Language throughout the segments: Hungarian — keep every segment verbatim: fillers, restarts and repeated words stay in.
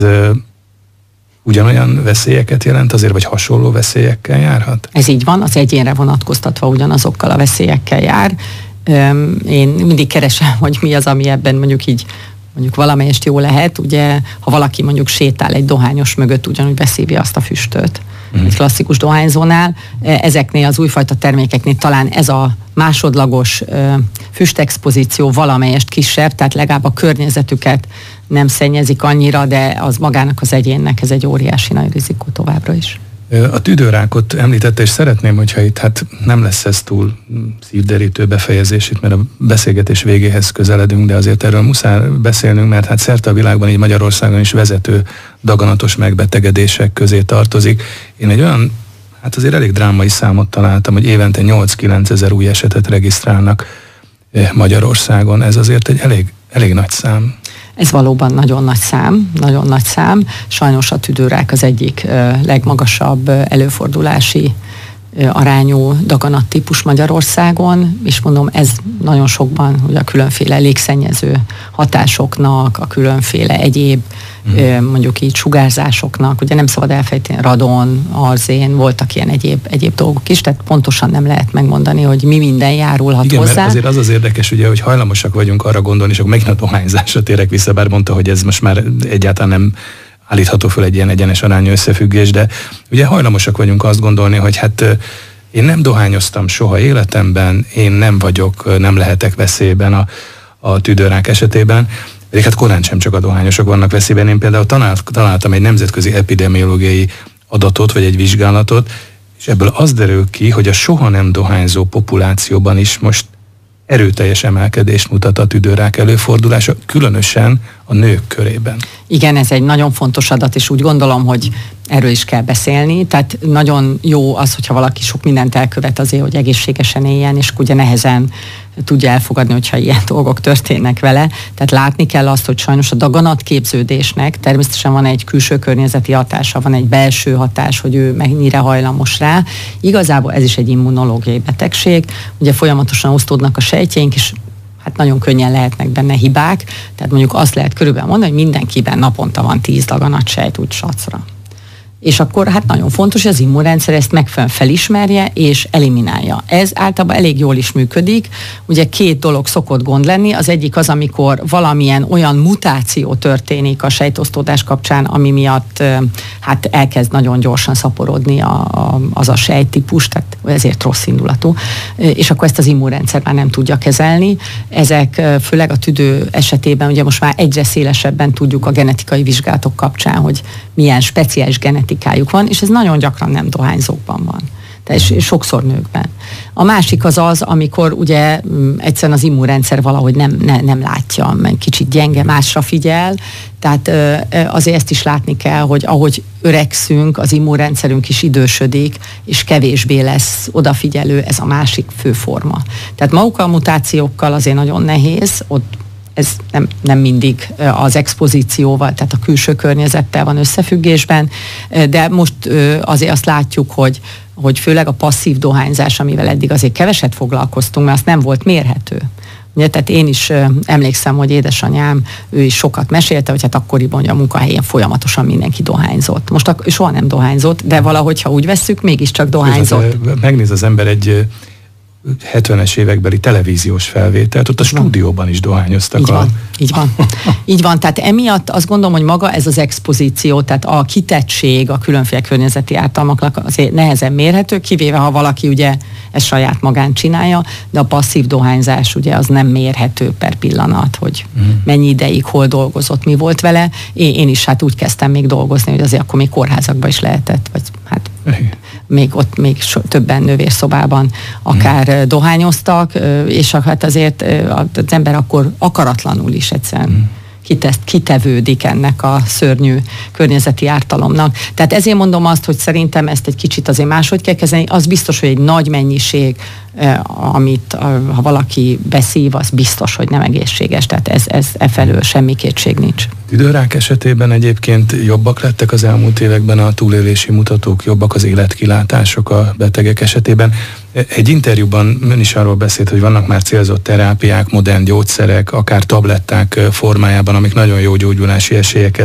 ugyanolyan veszélyeket jelent azért, vagy hasonló veszélyekkel járhat? Ez így van, az egyénre vonatkoztatva ugyanazokkal a veszélyekkel jár. Én mindig keresem, hogy mi az, ami ebben mondjuk így mondjuk valamelyest jó lehet. Ugye, ha valaki mondjuk sétál egy dohányos mögött, ugyanúgy beszívja azt a füstöt. Mm. Egy klasszikus dohányzónál. Ezeknél az újfajta termékeknél talán ez a másodlagos füstexpozíció valamelyest kisebb, tehát legalább a környezetüket nem szennyezik annyira, de az magának az egyénnek ez egy óriási nagy rizikó továbbra is. A tüdőrákot említette, és szeretném, hogyha itt hát nem lesz ez túl szívderítő befejezés itt, mert a beszélgetés végéhez közeledünk, de azért erről muszáj beszélnünk, mert hát szerte a világban, így Magyarországon is vezető daganatos megbetegedések közé tartozik. Én egy olyan, hát azért elég drámai számot találtam, hogy évente nyolc-kilenc ezer új esetet regisztrálnak Magyarországon. Ez azért egy elég, elég nagy szám. Ez valóban nagyon nagy szám, nagyon nagy szám. Sajnos a tüdőrák az egyik legmagasabb előfordulási arányú daganattípus Magyarországon, és mondom, ez nagyon sokban ugye a különféle légszennyező hatásoknak, a különféle egyéb mm. mondjuk így sugárzásoknak, ugye nem szabad elfejteni, radon, arzén, voltak ilyen egyéb, egyéb dolgok is, tehát pontosan nem lehet megmondani, hogy mi minden járulhat igen, hozzá. Mert azért az az érdekes, ugye, hogy hajlamosak vagyunk arra gondolni, és akkor megint a dohányzásra térek vissza, bár mondta, hogy ez most már egyáltalán nem állítható föl egy ilyen egyenes arányú összefüggés, de ugye hajlamosak vagyunk azt gondolni, hogy hát én nem dohányoztam soha életemben, én nem vagyok, nem lehetek veszélyben a, a tüdőrák esetében, pedig hát korán sem csak a dohányosok vannak veszélyben. Én például talált, találtam egy nemzetközi epidemiológiai adatot, vagy egy vizsgálatot, és ebből az derül ki, hogy a soha nem dohányzó populációban is most erőteljes emelkedést mutat a tüdőrák előfordulása, különösen a nők körében. Igen, ez egy nagyon fontos adat, és úgy gondolom, hogy erről is kell beszélni. Tehát nagyon jó az, hogyha valaki sok mindent elkövet azért, hogy egészségesen éljen, és ugye nehezen tudja elfogadni, hogyha ilyen dolgok történnek vele. Tehát látni kell azt, hogy sajnos a daganatképződésnek természetesen van egy külső környezeti hatása, van egy belső hatás, hogy ő mennyire hajlamos rá. Igazából ez is egy immunológiai betegség. Ugye folyamatosan osztódnak a sejtjeink, és hát nagyon könnyen lehetnek benne hibák. Tehát mondjuk azt lehet körülbelül mondani, hogy mindenkiben naponta van tíz daganatsejt úgy sacra. És akkor hát nagyon fontos, hogy az immunrendszer ezt megfelelően felismerje és eliminálja. Ez általában elég jól is működik. Ugye két dolog szokott gond lenni. Az egyik az, amikor valamilyen olyan mutáció történik a sejtosztódás kapcsán, ami miatt hát elkezd nagyon gyorsan szaporodni a, a, az a sejttípus, tehát ezért rossz indulatú. És akkor ezt az immunrendszer már nem tudja kezelni. Ezek főleg a tüdő esetében ugye most már egyre szélesebben tudjuk a genetikai vizsgálatok kapcsán, hogy milyen speciális genetikájuk van, és ez nagyon gyakran nem dohányzókban van. Tehát sokszor nőkben. A másik az az, amikor ugye egyszerűen az immunrendszer valahogy nem, ne, nem látja, mert kicsit gyenge, másra figyel, tehát azért ezt is látni kell, hogy ahogy öregszünk, az immunrendszerünk is idősödik, és kevésbé lesz odafigyelő, ez a másik fő forma. Tehát magukkal a mutációkkal azért nagyon nehéz, ott ez nem, nem mindig az expozícióval, tehát a külső környezettel van összefüggésben, de most azért azt látjuk, hogy, hogy főleg a passzív dohányzás, amivel eddig azért keveset foglalkoztunk, mert azt nem volt mérhető. Ugye, tehát én is emlékszem, hogy édesanyám, ő is sokat mesélte, hogy hát akkoriban a munkahelyén folyamatosan mindenki dohányzott. Most ak- soha nem dohányzott, de valahogy, ha úgy vesszük, mégiscsak dohányzott. Megnéz az ember egy hetvenes évekbeli televíziós felvételt, ott a stúdióban is dohányoztak. Így a... van, így van. Így van, tehát emiatt azt gondolom, hogy maga ez az expozíció, tehát a kitettség a különféle környezeti ártalmaknak azért nehezen mérhető, kivéve ha valaki ugye ezt saját magán csinálja, de a passzív dohányzás ugye az nem mérhető per pillanat, hogy mm. mennyi ideig, hol dolgozott, mi volt vele. Én, én is hát úgy kezdtem még dolgozni, hogy azért akkor még kórházakban is lehetett, vagy hát még ott még so, többen nővérszobában akár mm. dohányoztak, és hát azért az ember akkor akaratlanul is egyszerűen mm. kitesz, kitevődik ennek a szörnyű környezeti ártalomnak. Tehát ezért mondom azt, hogy szerintem ezt egy kicsit azért máshogy kell kezelni. Az biztos, hogy egy nagy mennyiség, amit ha valaki beszív, az biztos, hogy nem egészséges. Tehát ez, ez efelől semmi kétség nincs. Tüdőrák esetében egyébként jobbak lettek az elmúlt években a túlélési mutatók, jobbak az életkilátások a betegek esetében. Egy interjúban ön is arról beszélt, hogy vannak már célzott terápiák, modern gyógyszerek, akár tabletták formájában, amik nagyon jó gyógyulási esélyeket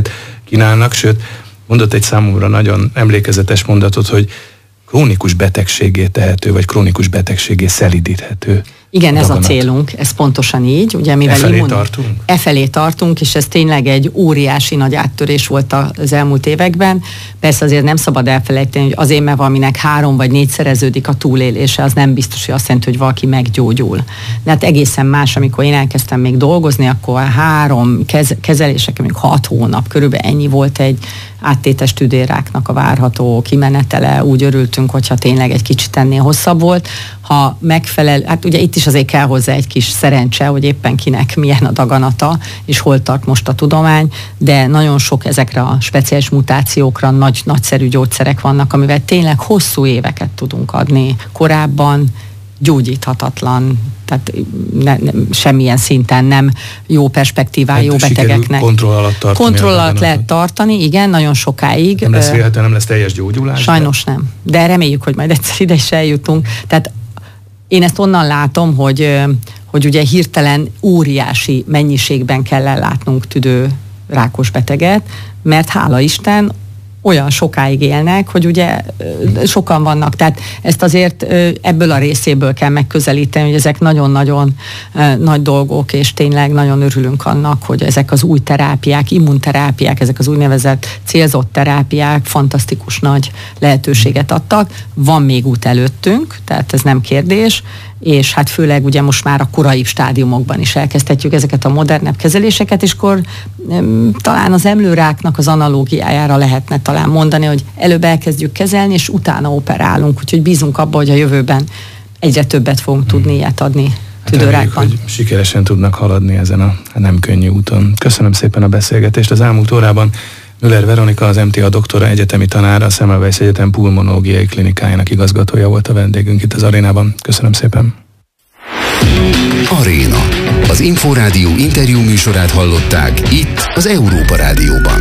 kínálnak, sőt, mondott egy számomra nagyon emlékezetes mondatot, hogy krónikus betegségé tehető, vagy krónikus betegségé szelídíthető. Igen, ez daganat. A célunk, ez pontosan így. Ugye, mivel e felé immun... tartunk? E felé tartunk, és ez tényleg egy óriási nagy áttörés volt az elmúlt években. Persze azért nem szabad elfelejteni, hogy azért, mert valaminek három vagy négyszereződik a túlélése, az nem biztos, hogy azt jelenti, hogy valaki meggyógyul. De hát egészen más, amikor én elkezdtem még dolgozni, akkor a három kez- kezelések, még hat hónap, körülbelül ennyi volt egy áttétes tüdérráknak a várható kimenetele. Úgy örültünk, hogyha tényleg egy kicsit ennél hosszabb volt. Ha megfelel, hát ugye itt is azért kell hozzá egy kis szerencse, hogy éppen kinek milyen a daganata, és hol tart most a tudomány, de nagyon sok ezekre a speciális mutációkra nagy, nagyszerű gyógyszerek vannak, amivel tényleg hosszú éveket tudunk adni. Korábban gyógyíthatatlan, tehát ne, ne, semmilyen szinten nem jó perspektívájú jó betegeknek. Kontroll alatt tartani. Kontroll alatt lehet tartani, igen, nagyon sokáig. Nem lesz véletlen, nem lesz teljes gyógyulás? Sajnos de? nem, de reméljük, hogy majd egyszer ide is eljutunk. Tehát én ezt onnan látom, hogy, hogy ugye hirtelen óriási mennyiségben kell ellátnunk tüdő rákos beteget, mert hála Isten olyan sokáig élnek, hogy ugye sokan vannak, tehát ezt azért ebből a részéből kell megközelíteni, hogy ezek nagyon-nagyon nagy dolgok, és tényleg nagyon örülünk annak, hogy ezek az új terápiák, immunterápiák, ezek az úgynevezett célzott terápiák fantasztikus nagy lehetőséget adtak. Van még út előttünk, tehát ez nem kérdés, és hát főleg ugye most már a korai stádiumokban is elkezdhetjük ezeket a modernebb kezeléseket, és akkor um, talán az emlőráknak az analógiájára lehetne talán mondani, hogy előbb elkezdjük kezelni, és utána operálunk, úgyhogy bízunk abba, hogy a jövőben egyre többet fogunk tudni ilyet adni tüdőrákban. Hát, hogy sikeresen tudnak haladni ezen a nem könnyű úton. Köszönöm szépen a beszélgetést. Az elmúlt órában Müller Veronika, az em té á doktora, egyetemi tanára, a Semmelweis Egyetem pulmonológiai klinikájának igazgatója volt a vendégünk itt az Arénában. Köszönöm szépen. Aréna. Az Inforádió interjú műsorát hallották itt az Európa Rádióban.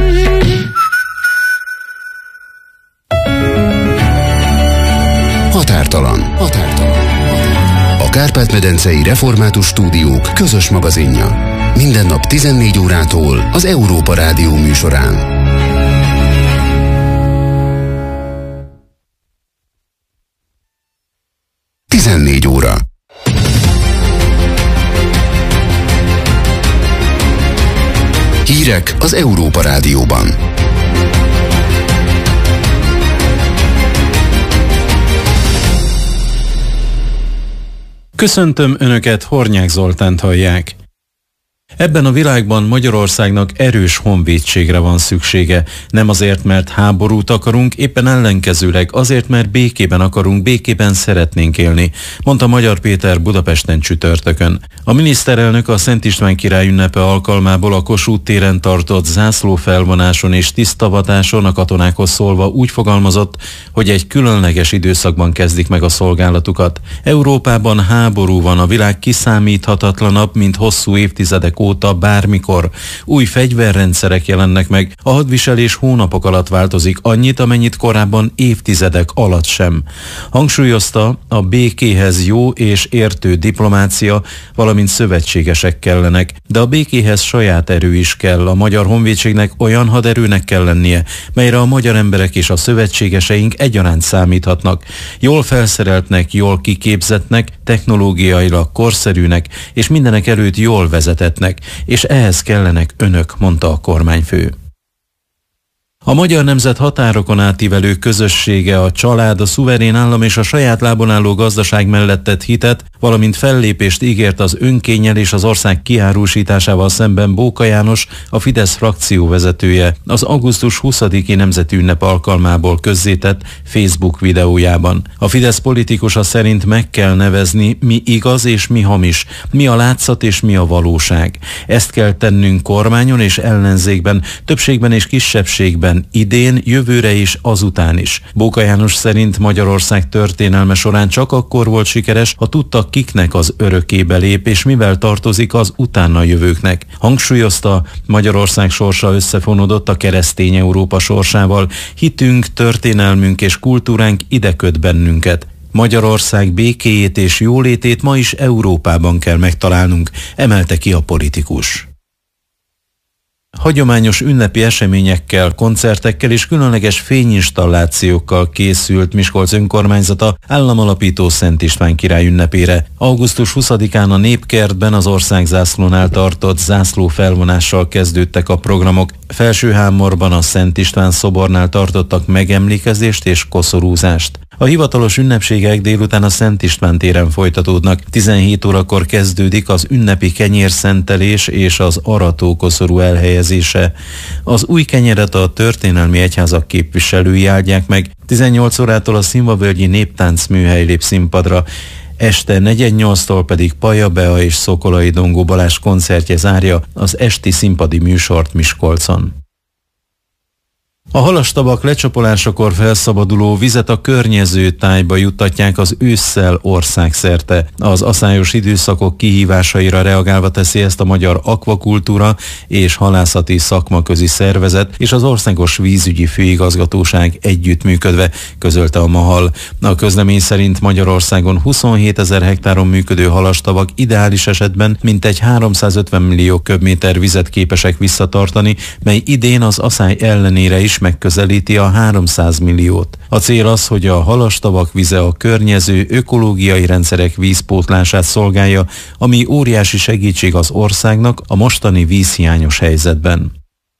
Határtalan. Határtalan. A Kárpát-medencei Református Stúdiók közös magazinja. Minden nap tizennégy órától az Európa Rádió műsorán. tizennégy óra. Hírek az Európa Rádióban. Köszöntöm Önöket, Hornyák Zoltánt hallják. Ebben a világban Magyarországnak erős honvédségre van szüksége. Nem azért, mert háborút akarunk, éppen ellenkezőleg azért, mert békében akarunk, békében szeretnénk élni, mondta Magyar Péter Budapesten csütörtökön. A miniszterelnök a Szent István király ünnepe alkalmából a Kossuth téren tartott zászlófelvonáson és tisztavatáson a katonákhoz szólva úgy fogalmazott, hogy egy különleges időszakban kezdik meg a szolgálatukat. Európában háború van, a világ kiszámíthatatlanabb, mint hosszú évtizedek óta bármikor. Új fegyverrendszerek jelennek meg, a hadviselés hónapok alatt változik annyit, amennyit korábban évtizedek alatt sem. Hangsúlyozta, a békéhez jó és értő diplomácia, valamint szövetségesek kellenek, de a békéhez saját erő is kell. A magyar honvédségnek olyan haderőnek kell lennie, melyre a magyar emberek és a szövetségeseink egyaránt számíthatnak. Jól felszereltnek, jól kiképzettnek, technológiailag korszerűnek, és mindenek előtt jól vezetetnek, és ehhez kellenek önök, mondta a kormányfő. A magyar nemzet határokon átívelő közössége, a család, a szuverén állam és a saját lábon álló gazdaság mellett tett hitet, valamint fellépést ígért az önkénnyel és az ország kiárusításával szemben Bóka János, a Fidesz frakció vezetője, az augusztus huszadiki nemzeti ünnep alkalmából közzétett Facebook videójában. A Fidesz politikusa szerint meg kell nevezni, mi igaz és mi hamis, mi a látszat és mi a valóság. Ezt kell tennünk kormányon és ellenzékben, többségben és kisebbségben, idén, jövőre is, azután is. Bóka János szerint Magyarország történelme során csak akkor volt sikeres, ha tudtak, kiknek az örökébe lép, és mivel tartozik az utána jövőknek. Hangsúlyozta, Magyarország sorsa összefonódott a keresztény Európa sorsával, hitünk, történelmünk és kultúránk ide köt bennünket. Magyarország békéjét és jólétét ma is Európában kell megtalálnunk, emelte ki a politikus. Hagyományos ünnepi eseményekkel, koncertekkel és különleges fényinstallációkkal készült Miskolc önkormányzata államalapító Szent István király ünnepére. augusztus huszadikán a Népkertben az országzászlónál tartott zászlófelvonással kezdődtek a programok. Felsőhámorban a Szent István szobornál tartottak megemlékezést és koszorúzást. A hivatalos ünnepségek délután a Szent István téren folytatódnak. tizenhét órakor kezdődik az ünnepi kenyérszentelés és az aratókoszorú elhelyezése. Az új kenyeret a történelmi egyházak képviselői áldják meg. tizennyolc órától a Szilvavölgyi Néptánc Műhely lép színpadra. Este negyven nyolctól pedig Paja Bea és Szokolai Dongó Balázs koncertje zárja az esti színpadi műsort Miskolcon. A halastabak lecsapolásakor felszabaduló vizet a környező tájba juttatják az ősszel országszerte. Az aszályos időszakok kihívásaira reagálva teszi ezt a Magyar Akvakultúra és Halászati Szakmaközi Szervezet és az Országos Vízügyi Főigazgatóság együttműködve, közölte a MAHAL. A közlemény szerint Magyarországon huszonhétezer hektáron működő halastabak ideális esetben mintegy háromszázötven millió köbméter vizet képesek visszatartani, mely idén az aszály ellenére is megközelíti a háromszáz milliót. A cél az, hogy a halastabak vize a környező ökológiai rendszerek vízpótlását szolgálja, ami óriási segítség az országnak a mostani vízhiányos helyzetben.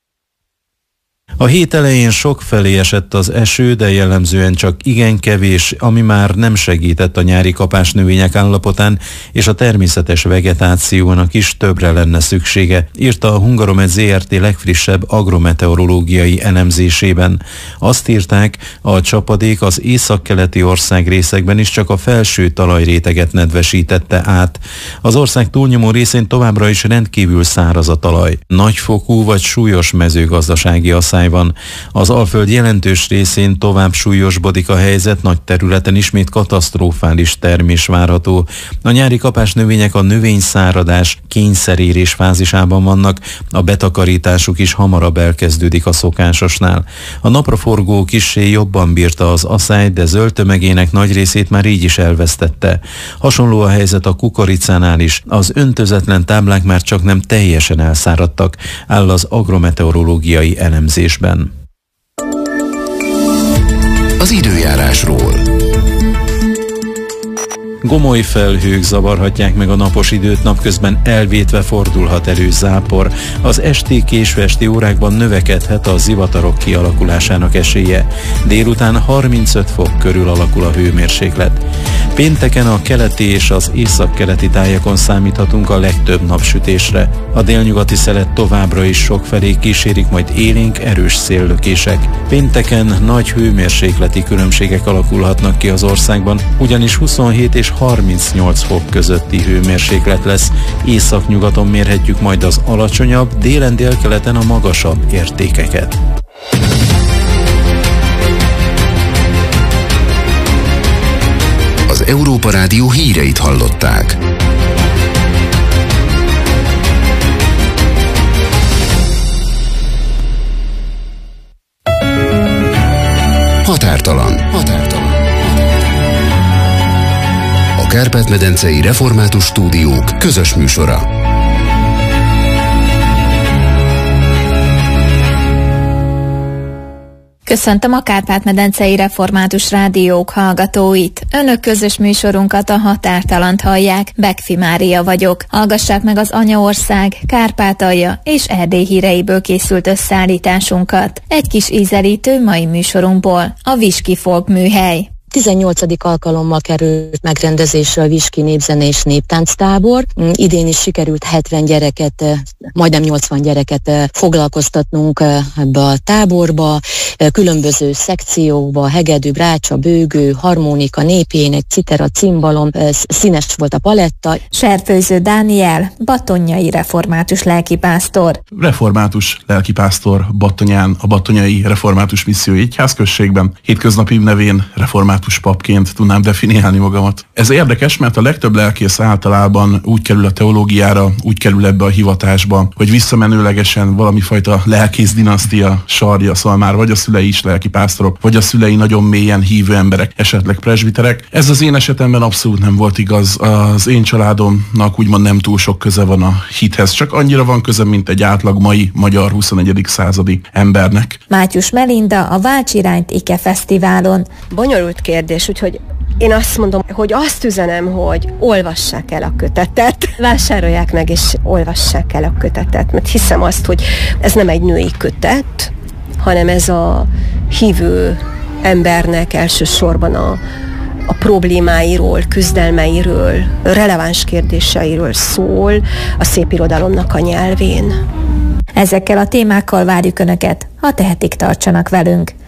A hét elején sokfelé esett az eső, de jellemzően csak igen kevés, ami már nem segített a nyári kapásnövények állapotán, és a természetes vegetációnak is többre lenne szüksége, írta a Hungaromet zé er té legfrissebb agrometeorológiai elemzésében. Azt írták, a csapadék az északkeleti országrészekben is csak a felső talajréteget nedvesítette át. Az ország túlnyomó részén továbbra is rendkívül száraz a talaj. Nagyfokú vagy súlyos mezőgazdasági asszály van. Az Alföld jelentős részén tovább súlyosbodik a helyzet, nagy területen ismét katasztrofális termés várható. A nyári kapásnövények a növényszáradás, kényszerérés fázisában vannak, a betakarításuk is hamarabb elkezdődik a szokásosnál. A napraforgó kissé jobban bírta az aszály, de zöld tömegének nagy részét már így is elvesztette. Hasonló a helyzet a kukoricánál is. Az öntözetlen táblák már csak nem teljesen elszáradtak, áll az agrometeorológiai elemzés. Az időjárásról. Gomoly felhők zavarhatják meg a napos időt, napközben elvétve fordulhat elő zápor. Az esti, késő-esti órákban növekedhet a zivatarok kialakulásának esélye. Délután harmincöt fok körül alakul a hőmérséklet. Pénteken a keleti és az északkeleti tájakon számíthatunk a legtöbb napsütésre. A délnyugati szelet továbbra is sokfelé kísérik majd élénk, erős széllökések. Pénteken nagy hőmérsékleti különbségek alakulhatnak ki az országban, ugyanis huszonhét és harmincnyolc fok közötti hőmérséklet lesz. Északnyugaton mérhetjük majd az alacsonyabb, délen délkeleten a magasabb értékeket. Az Európa Rádió híreit hallották. Határtalan. Határtalan. A Kárpát-medencei Református Stúdiók közös műsora. Köszöntöm a Kárpát-medencei Református Rádiók hallgatóit. Önök közös műsorunkat, a Határtalant hallják, Bekfi Mária vagyok. Hallgassák meg az Anyaország, Kárpátalja és Erdély híreiből készült összeállításunkat. Egy kis ízelítő mai műsorunkból, a Viski Folk Műhely. tizennyolcadik alkalommal került megrendezésre a Viski népzenés néptánctábor. Idén is sikerült hetven gyereket, majdnem nyolcvan gyereket foglalkoztatnunk ebbe a táborba, különböző szekciókba, hegedű, brácsa, bőgő, harmonika, népének, citera, cimbalom, színes volt a paletta. Serfőző Dániel, battonyai református lelkipásztor. Református lelkipásztor Battonyán, a Battonyai Református Misszió Egyházközségben, hétköznapi nevén református papként tudnám definiálni magamat. Ez érdekes, mert a legtöbb lelkész általában úgy kerül a teológiára, úgy kerül ebbe a hivatásba, hogy visszamenőlegesen valami fajta lelkész dinasztia sarja, szóval már vagy a szület szülei is lelkipásztorok, vagy a szülei nagyon mélyen hívő emberek, esetleg presbiterek. Ez az én esetemben abszolút nem volt igaz. Az én családomnak úgymond nem túl sok köze van a hithez, csak annyira van köze, mint egy átlag mai magyar huszonegyedik századi embernek. Mátyus Melinda a Válts irányt Ike Fesztiválon. Bonyolult kérdés, úgyhogy én azt mondom, hogy azt üzenem, hogy olvassák el a kötetet, vásárolják meg és olvassák el a kötetet, mert hiszem azt, hogy ez nem egy női kötet, hanem ez a hívő embernek elsősorban a, a problémáiról, küzdelmeiről, releváns kérdéseiről szól a szépirodalomnak a nyelvén. Ezekkel a témákkal várjuk Önöket, ha tehetik, tartsanak velünk.